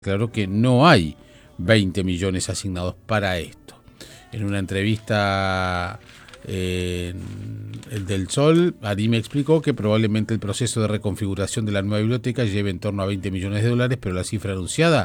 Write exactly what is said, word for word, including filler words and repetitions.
Claro que no hay veinte millones asignados para esto. En una entrevista eh, en del Sol, Ari me explicó que probablemente el proceso de reconfiguración de la nueva biblioteca lleve en torno a veinte millones de dólares, pero la cifra anunciada